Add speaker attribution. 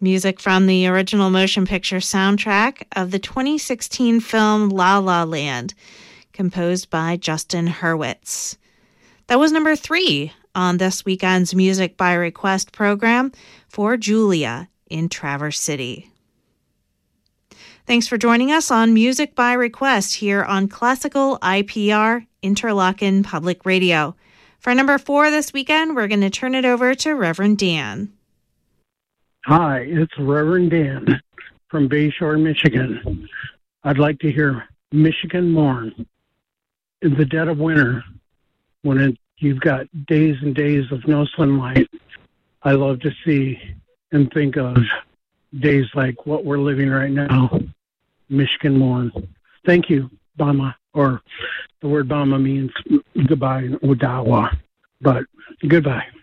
Speaker 1: Music from the original motion picture soundtrack of the 2016 film La La Land, composed by Justin Hurwitz. That was number 3 on this weekend's Music by Request program for Julia in Traverse City. Thanks for joining us on Music by Request here on Classical IPR Interlochen Public Radio. For number 4 this weekend, we're going to turn it over to Reverend Dan.
Speaker 2: Hi, it's Reverend Dan from Bayshore, Michigan. I'd like to hear Michigan Morn. In the dead of winter, when you've got days and days of no sunlight, I love to see and think of days like what we're living right now, Michigan Morn. Thank you, Bama, or the word Bama means goodbye in Odawa, but goodbye.